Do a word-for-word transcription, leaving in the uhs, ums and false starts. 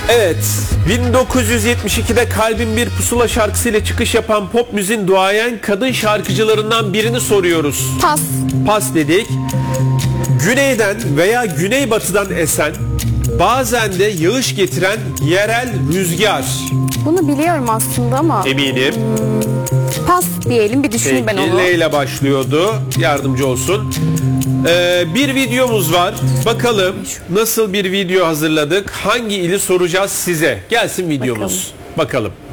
Evet, bin dokuz yüz yetmiş ikide Kalbin Bir Pusula şarkısıyla çıkış yapan pop müziğin duayen kadın şarkıcılarından birini soruyoruz. Pas. Pas dedik. Güneyden veya güneybatıdan esen, bazen de yağış getiren yerel rüzgar. Bunu biliyorum aslında ama Eminim. pas diyelim, bir düşüneyim ben Peki, onu. L ile başlıyordu. Yardımcı olsun. Ee, bir videomuz var. Bakalım nasıl bir video hazırladık. Hangi ili soracağız size. Gelsin videomuz. Bakalım. Bakalım.